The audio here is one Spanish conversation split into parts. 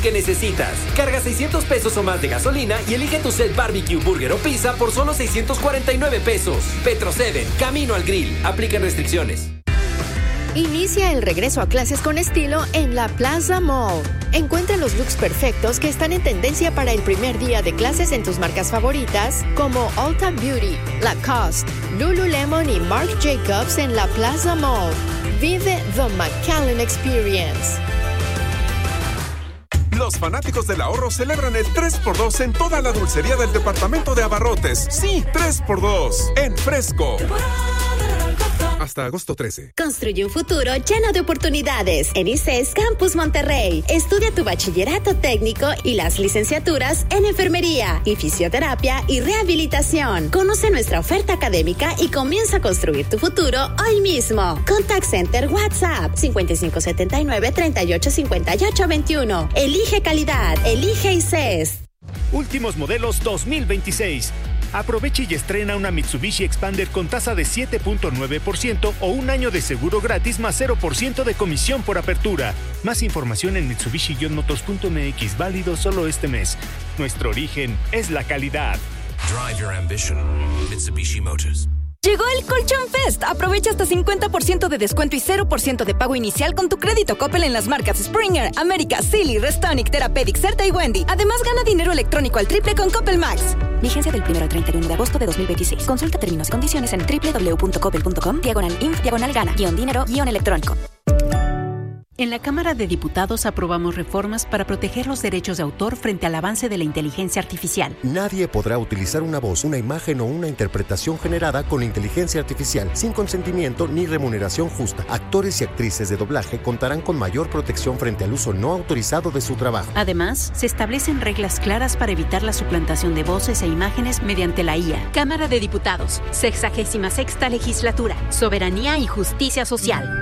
que necesitas. Carga 600 pesos o más de gasolina y elige tu set barbecue, burger o pizza por solo 649 pesos. Petro 7, camino al grill. Aplican restricciones. Inicia el regreso a clases con estilo en la Plaza Mall. Encuentra los looks perfectos que están en tendencia para el primer día de clases en tus marcas favoritas como Ulta Beauty, Lacoste, Lululemon y Marc Jacobs en la Plaza Mall. Vive the McAllen Experience. Los fanáticos del ahorro celebran el 3x2 en toda la dulcería del departamento de abarrotes. Sí, 3x2 en Fresco. Hasta agosto 13. Construye un futuro lleno de oportunidades en ICES Campus Monterrey. Estudia tu bachillerato técnico y las licenciaturas en enfermería y fisioterapia y rehabilitación. Conoce nuestra oferta académica y comienza a construir tu futuro hoy mismo. Contact Center WhatsApp 5579-385821. Elige calidad. Elige ICES. Últimos modelos 2026. Aprovecha y estrena una Mitsubishi Expander con tasa de 7.9% o un año de seguro gratis más 0% de comisión por apertura. Más información en Mitsubishi-motors.mx, válido solo este mes. Nuestro origen es la calidad. Drive your ambition. Mitsubishi Motors. Llegó el Colchón Fest. Aprovecha hasta 50% de descuento y 0% de pago inicial con tu crédito Coppel en las marcas Springer, América, Silly, Restonic, Therapeutic, Certa y Wendy. Además, gana dinero electrónico al triple con Coppel Max. Vigencia del 1 al 31 de agosto de 2026. Consulta términos y condiciones en www.coppel.com/info-gana-dinero-electrónico. En la Cámara de Diputados aprobamos reformas para proteger los derechos de autor frente al avance de la inteligencia artificial. Nadie podrá utilizar una voz, una imagen o una interpretación generada con inteligencia artificial sin consentimiento ni remuneración justa. Actores y actrices de doblaje contarán con mayor protección frente al uso no autorizado de su trabajo. Además, se establecen reglas claras para evitar la suplantación de voces e imágenes mediante la IA. Cámara de Diputados, 66ª Legislatura, Soberanía y Justicia Social.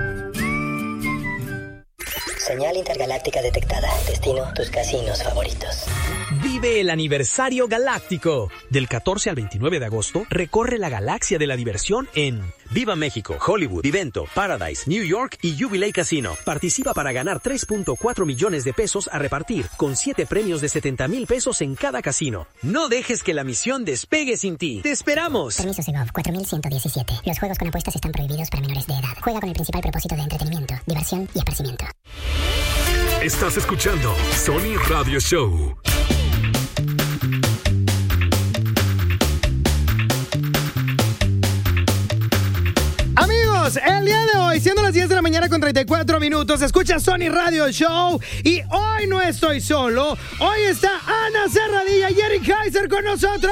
Señal intergaláctica detectada. Destino, tus casinos favoritos. Vive el aniversario galáctico. Del 14 al 29 de agosto, recorre la galaxia de la diversión en Viva México, Hollywood, Vivento, Paradise, New York y Jubilee Casino. Participa para ganar 3.4 millones de pesos a repartir, con 7 premios de 70,000 pesos en cada casino. No dejes que la misión despegue sin ti. ¡Te esperamos! Permiso Segov 4117. Los juegos con apuestas están prohibidos para menores de edad. Juega con el principal propósito de entretenimiento, diversión y esparcimiento. Estás escuchando Sony Radio Show. Amigos, el día de hoy, siendo las 10 de la mañana con 34 minutos, escucha Sony Radio Show y hoy no estoy solo. Hoy está Ana Serradilla y Eric Kaiser con nosotros.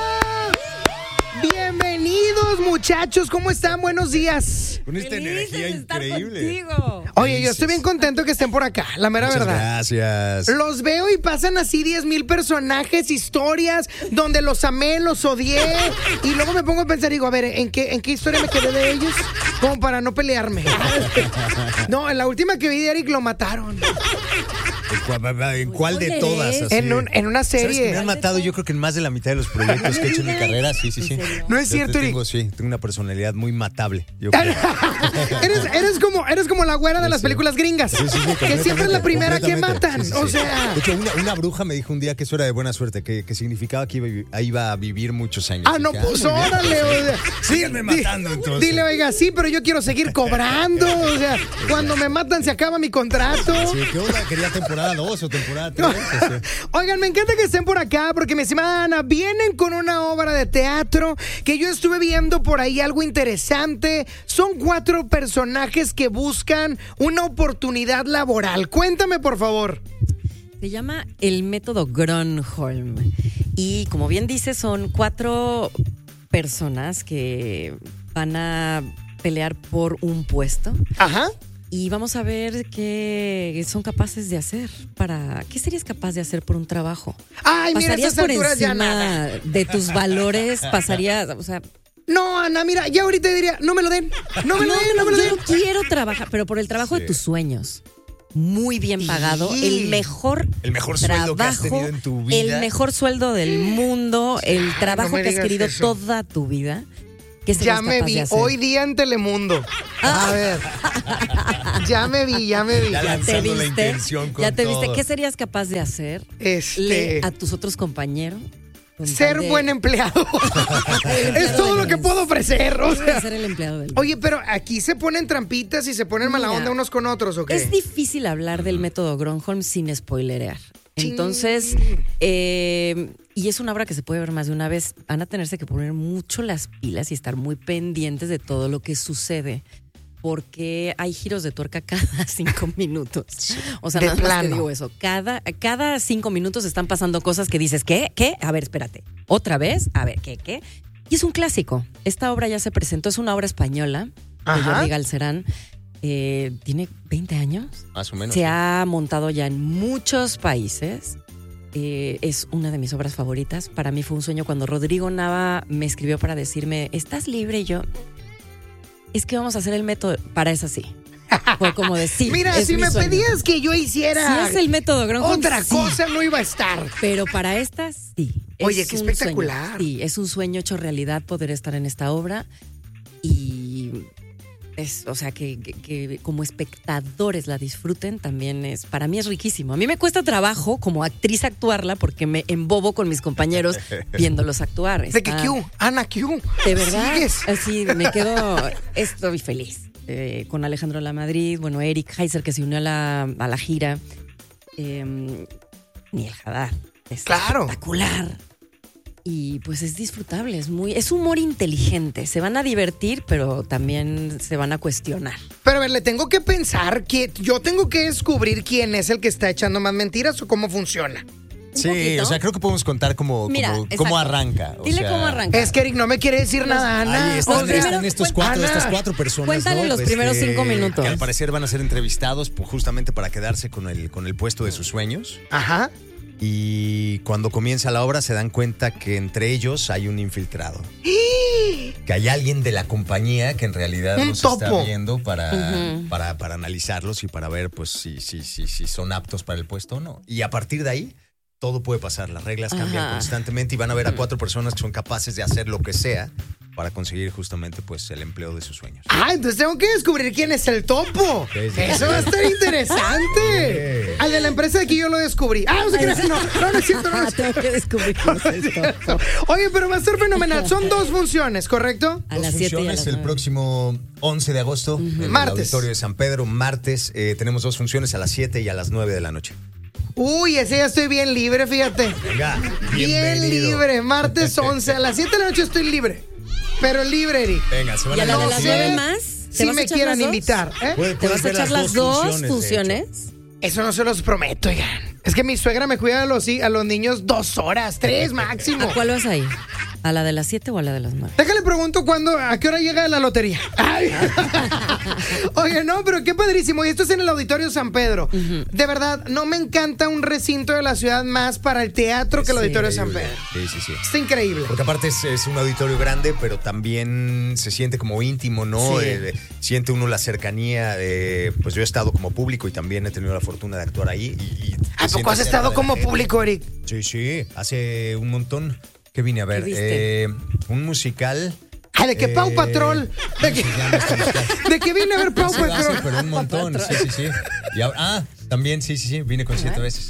Bienvenidos, muchachos, ¿cómo están? Buenos días. Con esta energía increíble. Oye, yo estoy bien contento que estén por acá, la mera Muchas verdad. Gracias. Los veo y pasan así 10,000 personajes, historias, donde los amé, los odié. Y luego me pongo a pensar, digo, a ver, ¿en qué historia me quedé de ellos? Como para no pelearme. No, en la última que vi de Eric lo mataron. ¿En cuál de todas? Así? En una serie. ¿Sabes que me han matado? Yo creo que en más de la mitad de los proyectos que he hecho en mi carrera. Sí. No es cierto, Eric. Tengo una personalidad muy matable. Yo creo. eres como la güera de las películas gringas. Sí, que siempre es la primera que matan. Sí. O sea. De hecho, una bruja me dijo un día que eso era de buena suerte, que significaba que iba a vivir muchos años. Ah, no, pues órale. Síganme matando entonces. Dile, oiga, sí, pero yo quiero seguir cobrando. O sea, cuando me matan se acaba mi contrato. Sí, ¿qué onda? Quería temporada 2 o temporada 3. Oigan, me encanta que estén por acá porque mi estimada Ana, vienen con una obra de teatro que yo estuve viendo por ahí algo interesante. Son 4 personajes que buscan una oportunidad laboral. Cuéntame, por favor. Se llama el método Gronholm. Y como bien dice, son 4 personas que van a pelear por un puesto. Ajá. Y vamos a ver qué son capaces de hacer ¿qué serías capaz de hacer por un trabajo? Ay, mira, ¿Pasarías esas por alturas ya encima nada. de tus valores? ¿Pasarías, o sea... No, Ana, mira, ya ahorita diría, no me lo den. No me lo den. Yo quiero trabajar, pero por el trabajo de tus sueños. Muy bien pagado, el mejor sueldo que has tenido en tu vida. El mejor sueldo del mundo, el trabajo que has querido eso. toda tu vida. ¿Qué serías Ya me capaz vi, de hacer? hoy día en Telemundo. A ver. Ya me vi. Ya ¿Ya te lanzando la viste? intención con ¿Ya te viste? todo. ¿Qué serías capaz de hacer? A tus otros compañeros. con Ser tal de- buen empleado. Es todo lo que puedo ofrecer. O sea. Ser el empleado del Oye, pero aquí se ponen trampitas y se ponen mala Mira, onda unos con otros, ¿o qué? Es difícil hablar del método Gronholm sin spoilerear. Entonces, y es una obra que se puede ver más de una vez. Van a tenerse que poner mucho las pilas y estar muy pendientes de todo lo que sucede. Porque hay giros de tuerca cada 5 minutos. O sea, De nada más te plano. digo eso. Cada 5 minutos están pasando cosas que dices, ¿qué? A ver, espérate. ¿Otra vez? A ver, ¿qué? Y es un clásico. Esta obra ya se presentó, es una obra española de Ajá. Jordi Galcerán. Tiene 20 años. Más o menos. Se ha montado ya en muchos países. Es una de mis obras favoritas. Para mí fue un sueño cuando Rodrigo Nava me escribió para decirme, ¿estás libre? Y yo, es que vamos a hacer el método. Para esa sí. Fue como de sí. Mira, es si mi me sueño. pedías que yo hiciera Si es el método Gronholm, otra sí. cosa, no iba a estar. Pero para esta sí. Oye, Es qué un espectacular. sueño. Sí, es un sueño hecho realidad poder estar en esta obra. Y o sea, que como espectadores la disfruten también para mí es riquísimo. A mí me cuesta trabajo como actriz actuarla porque me embobo con mis compañeros viéndolos actuar. De que Q, Ana Q. De verdad, ¿Sigues? así me quedo, estoy feliz. Con Alejandro Lamadrid, bueno, Eric Heiser que se unió a la gira, Niel Haddad, es espectacular. Y pues es disfrutable, es humor inteligente. Se van a divertir, pero también se van a cuestionar. Pero a ver, le tengo que pensar que yo tengo que descubrir quién es el que está echando más mentiras o cómo funciona. Sí, poquito. o sea, creo que podemos contar cómo exacto. arranca. Dile cómo arranca. Es que Eric no me quiere decir nada, Ana. Ahí están, O sea, están estas cuatro personas. Cuéntale ¿no? los primeros 5 minutos. Que al parecer van a ser entrevistados justamente para quedarse con el puesto de sus sueños. Ajá. Y cuando comienza la obra se dan cuenta que entre ellos hay un infiltrado. Que hay alguien de la compañía que en realidad Un los topo. está viendo para analizarlos y para ver pues si son aptos para el puesto o no. Y a partir de ahí todo puede pasar, las reglas cambian Ajá. constantemente y van a ver a 4 personas que son capaces de hacer lo que sea para conseguir justamente pues el empleo de sus sueños. Ah, entonces tengo que descubrir quién es el topo. Sí, sí. Eso va a estar interesante. Al de la empresa de aquí yo lo descubrí. No sé qué no es cierto. No es Tengo que descubrir quién es esto. Oye, pero va a ser fenomenal. Son 2 funciones, ¿correcto? A Dos las 7 y a funciones las el 9. próximo 11 de agosto en el Martes. Auditorio de San Pedro. Martes tenemos 2 funciones a las 7 y a las 9 de la noche. Uy, ese ya estoy bien libre, fíjate. Venga, Bien bienvenido. libre. Martes 11 a las 7 de la noche estoy libre. Pero libre, Eric. Venga, se van ¿Y a la de No las sé 9 más? ¿Te Si vas a me echar quieran las dos? invitar. ¿Te vas a echar las 2 funciones? Eso no se los prometo, oigan. Es que mi suegra me cuida a los niños 2 horas, 3 máximo. ¿A cuál vas a ir? ¿A la de las 7 o a la de las 9? Déjale pregunto a qué hora llega la lotería. Ay. Oye, no, pero qué padrísimo. Y esto es en el Auditorio San Pedro. De verdad, no me encanta un recinto de la ciudad más para el teatro que el Auditorio San Pedro. Sí. Está increíble. Porque aparte es un auditorio grande, pero también se siente como íntimo, ¿no? Sí. Siente uno la cercanía. Pues yo he estado como público y también he tenido la fortuna de actuar ahí. ¿A poco has estado como público, Eric? Sí. Hace un montón que vine a ver. ¿Qué viste? Un musical. De que Pau Patrol. De que vine a ver Pau Patrol. Pero un montón, sí. Y ahora, también, sí. Vine con 7 veces.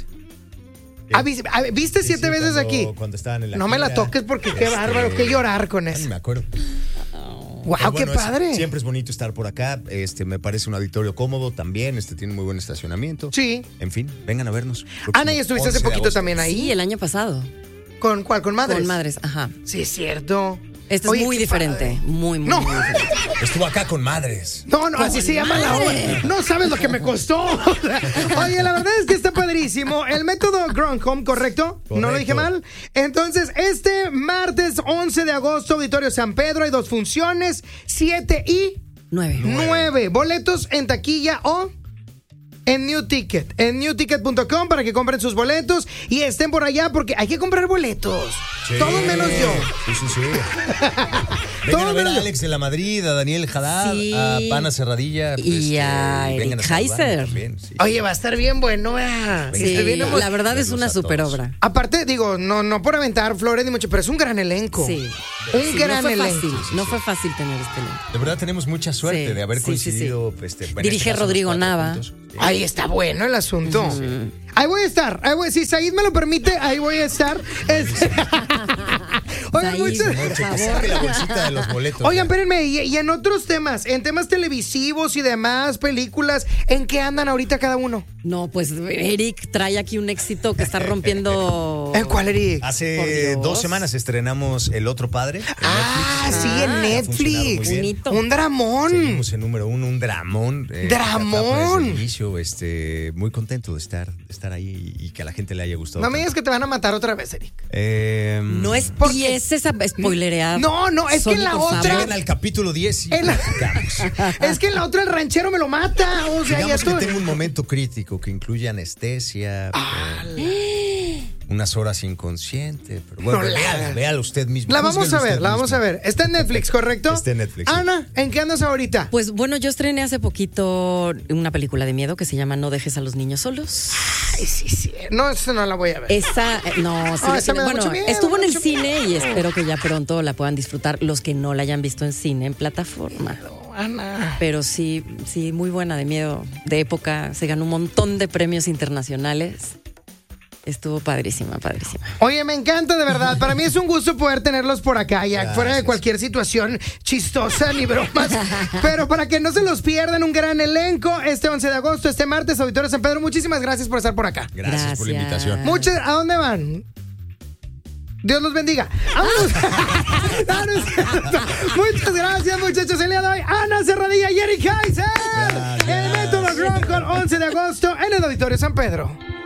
¿Viste 7 veces aquí? Cuando estaban en la No me la gira. toques porque qué bárbaro, qué llorar con Ni eso. me acuerdo. Wow, Pero qué bueno, padre. Siempre es bonito estar por acá. Me parece un auditorio cómodo también. Tiene muy buen estacionamiento. Sí. En fin, vengan a vernos. Ana, y estuviste hace 11 de poquito agosto. también ahí. Sí, el año pasado. ¿Con cuál? ¿Con Madres? Con Madres, ajá. Sí, es cierto. Este Oye, es muy qué diferente. padre. Muy No. diferente. Estuvo acá con Madres. No, así se llama la obra. No sabes lo que me costó. Oye, la verdad es que está padrísimo. El método Gronholm, ¿correcto? ¿No lo dije mal? Entonces, este martes 11 de agosto, Auditorio San Pedro, hay 2 funciones, 7 y 9. Boletos en taquilla o en New Ticket. En newticket.com para que compren sus boletos y estén por allá porque hay que comprar boletos. Sí. Todo menos yo. Sí. Vengan a ver a Alex de la Madrid, a Daniel Haddad, a Pana Serradilla. Y a Eric Heiser. Oye, va a estar bien bueno. Sí, la verdad es una super obra. Aparte, digo, no por aventar flores ni mucho, pero es un gran elenco. Sí. Un gran elenco. No fue fácil tener este elenco. De verdad tenemos mucha suerte de haber coincidido. Dirige Rodrigo Nava. Ahí está bueno el asunto. Ahí voy a estar. Si Said me lo permite, ahí voy a estar. Oigan, la bolsita de los boletos. Oigan, espérenme, y en otros temas, en temas televisivos y demás, películas, ¿en qué andan ahorita cada uno? No, pues Eric trae aquí un éxito que está rompiendo. ¿En cuál, Eric? Hace 2 semanas estrenamos El Otro Padre. En Netflix. Un dramón. Seguimos en número 1, un dramón. ¡Dramón! Desde el inicio, muy contento de estar ahí y que a la gente le haya gustado. No me digas que te van a matar otra vez, Eric. No empieces a spoilerear. No, es que en la otra. Lleguen al capítulo 10 y es que en la otra el ranchero me lo mata. O sea, digamos que tengo un momento crítico que incluye anestesia. Unas horas inconsciente. Pero bueno, véala usted mismo. La vamos a ver. Está en Netflix, ¿correcto? Está en Netflix. Ana, ¿en qué andas ahorita? Pues bueno, yo estrené hace poquito una película de miedo que se llama No dejes a los niños solos. Ay, sí. No, esa no la voy a ver. Esa, bueno, estuvo en el cine y espero que ya pronto la puedan disfrutar los que no la hayan visto en cine, en plataforma. Ana. Pero sí, muy buena, de miedo, de época. Se ganó un montón de premios internacionales. Estuvo padrísima. Oye, me encanta, de verdad. Para mí es un gusto poder tenerlos por acá, ya fuera de cualquier situación chistosa ni bromas. Pero para que no se los pierdan, un gran elenco este 11 de agosto, este martes, Auditorio San Pedro. Muchísimas gracias por estar por acá. Gracias por la invitación. ¿A dónde van? Dios los bendiga. ¡Vámonos! Muchas gracias, muchachos. El día de hoy, Ana Serradilla y Eric Heiser. El método Gronholm, 11 de agosto en el Auditorio San Pedro.